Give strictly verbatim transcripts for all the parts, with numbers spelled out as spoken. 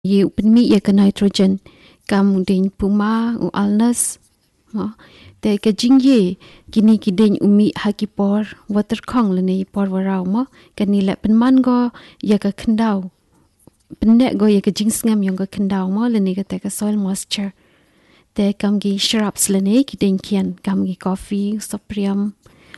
ye penmi ye ke nitrogen kam ding puma u alnas ma te ke jingye kini kideng umi haki por water khong le ni por warau ma kani le penman go ye ke khendau pennek go ye ke jing ngam yong ke khendau ma le ni ke te ke soil moisture te kam gi shrubs le ni kideng kian kam gi coffee soprium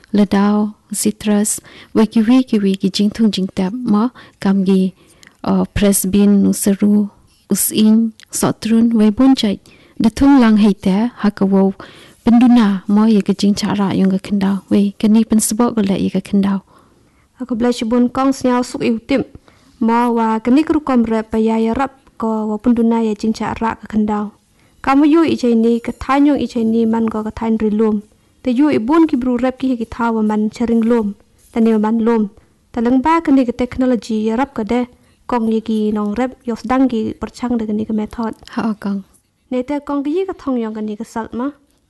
ladau citrus we ki we ki we ki jing thung jing tap ma kam gi uh, presbin nusaru usin sotrun we bonjai de thung lang heite hakawo penduna mo ye ke jing chara yong ke khendau we kani pen sbo go le ye ke khendau ako blai shibun kong snyao suk iutim mo wa kani kru kom re pa ya rap ko wa penduna ye jing chara ke khendau kamu yu i cheni ke thanyong i cheni man go ke thain rilum te yu i bun ki bru rap ki ki thawa man charing lum tane man lum talang ba kani ke technology ye rap ka de kong ye ki nong rap yo dang ki perchang de kani ke method ha kong ne te kong ki ka thong yong kani ke salt ma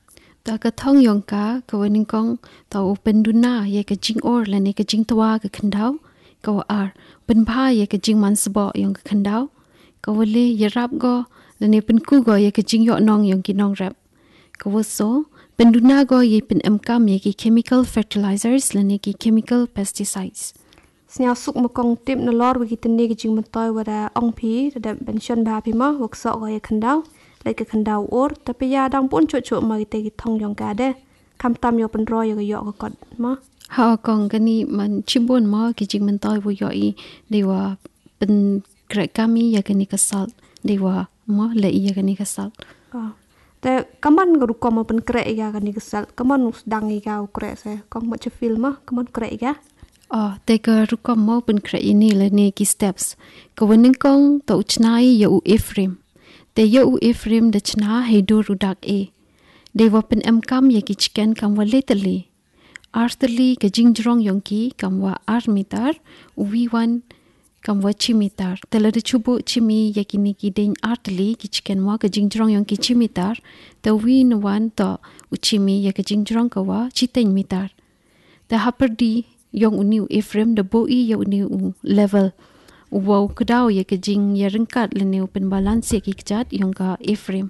ta ka thong yong ka ka wening kong ta open duna ye ka jing or la ne ka jing twa ka khandau ka ar pen bha ye ka jing man sbo yong ka khandau ka wele ye rap go la ne pen ku go ye ka jing yo nong yong ki nong rap ka wo so pen duna go ye pen am kam ye ki chemical fertilizers la ne ki chemical pesticides snya suk mo kong tip na lor wi ki tne ki jing man toy wara ong phi da ben shon ba phi ma wok so go ye khandau lai ka khandau or ta pe ya dang pun chu chu ma te ki thong yong ka de kam tam yo pen ro yo yo ko kot ma ha kong kani man chimbon ma ki jing man toy wo yo i dewa pen kre kami ya kani ka salt dewa ma le ya kani ka salt te kaman ru ko ma pen kre ya kani ka salt kaman dang i ga kre se kong ma che film ma kaman kre ga oh te ka ru ko ma pen kre ini le ne ki steps ka wening kong to chnai ya u efrem te ya u efrem de chna he do ru dak e dewa pen am kam ya ki chicken kam wa letali artali ka jingjrong yong ki kam wa armitar wi wan kam wa chimitar tela de chubu chimi yakini ki den artali ki chicken wa ka jingjrong yong ki chimitar te wi no wan to uchimi ya ka jingjrong ka wa chiten mitar te haperdi yong uni efrem de bo i ya uni level wo kdao ya ka jing ya ringkat le ne open balance ya ki chat yong ka efrem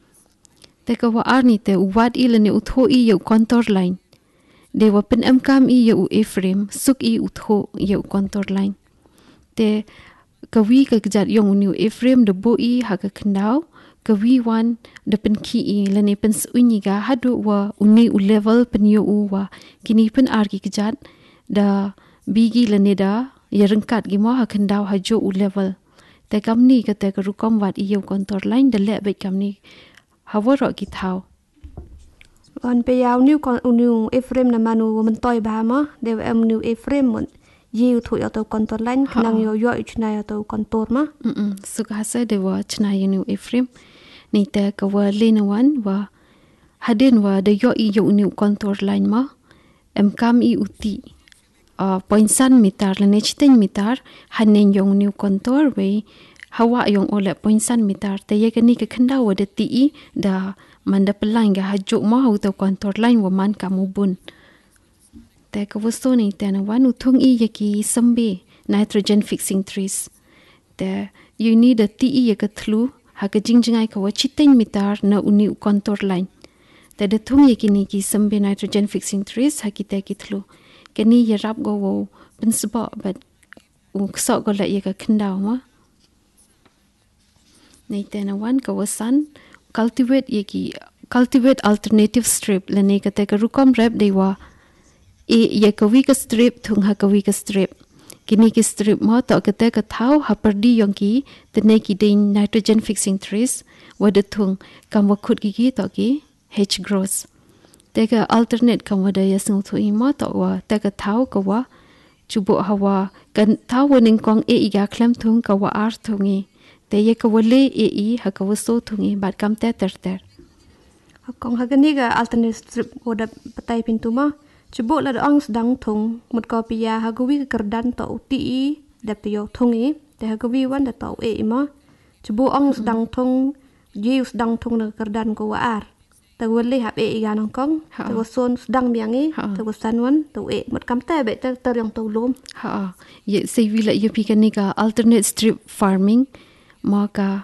te ka wa arni te wat i le ne utho i ya contour line de wa pen am kam i ya u efrem suk i utho ya contour line te kawi ka jat yong uni efrem de bo i ha ka khandau kawi wan de pen ki i le ne pen uni ga hadu wa uni u level pen yo u wa kini pen ar ki jat da bigi le ne da ya ringkat gi mo ha khandau ha jo u level te kam ni ka te ka ru kom wat i yo contour line de le be kam ni ha wo ro ki thau on pe yaw new kon unu efrem na manu man toy ba ma de am new efrem mon yiu thu yo to contour line knang yo yo chna yo to contour ma mm su ka se de wa chna yo new efrem ni te ka wa le na wan wa hadin wa de yo i yo new contour line ma am kam i uti a point san mitar le nechten mitar hanen yong new contour we hawa yong ole point san mitar te ye kani ka khanda wa de ti i da manda pelang ga hajo ma hu to contour line wa man kamubun te ka waso ni te na wan uthung i ye ki sambe nitrogen fixing trees te you need a ti i ye ka thlu ha ka jingjingai ka wa chiten mitar na uni contour line te de thung ye ki ni ki sambe nitrogen fixing trees ha ki te ki thlu kani ye rap go wo pensba but u kso go la ye ka khandau ma nei te na wan ka wasan cultivate ye ki cultivate alternative strip le ne ka te ka rukom rep de wa e ye ka wi ka strip thung ha ka wi ka strip kini ki strip mo to ka te ka thau ha perdi yong ki te ne ki de nitrogen fixing trees wa de thung kam wa khut ki ki to ki h grows te ka alternate kam wa de yasung thu i mo to wa te ka thau ka wa chubo hawa kan thau wening kong e i ga klem thung ka wa ar thungi te ye ka wale e i ha ka wa so thungi bat kam te ter ter kong ha gani ga alternate strip oda patai pintu ma chubo la ong sedang thung mut ko pia ha gwi ka kerdan to ti da pio thungi te ha gwi wan da to e ma chubo ong sedang thung ji sedang thung na kerdan ko wa ar ta wale ha e ga nong kong ta wa son sedang miangi ta wa san wan to e mut kam te be ter ter yang to lom ha ye se wi la ye pi ka ni ka alternate strip farming Maka